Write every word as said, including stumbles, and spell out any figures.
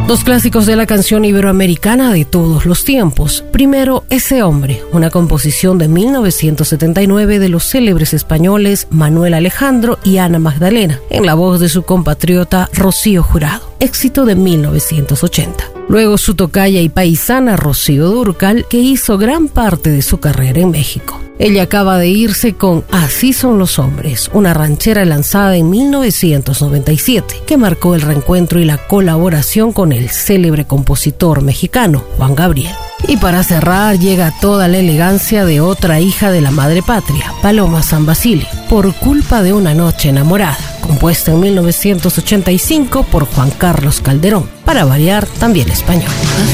Dos clásicos de la canción iberoamericana de todos los tiempos. Primero, Ese hombre, una composición de mil novecientos setenta y nueve de los célebres españoles Manuel Alejandro y Ana Magdalena, en la voz de su compatriota Rocío Jurado, éxito de mil novecientos ochenta. Luego su tocaya y paisana Rocío Dúrcal, que hizo gran parte de su carrera en México. Ella acaba de irse con Así son los hombres, una ranchera lanzada en mil novecientos noventa y siete, que marcó el reencuentro y la colaboración con el célebre compositor mexicano Juan Gabriel. Y para cerrar llega toda la elegancia de otra hija de la madre patria, Paloma San Basilio, Por culpa de una noche enamorada, compuesta en mil novecientos ochenta y cinco por Juan Carlos Calderón, para variar también español.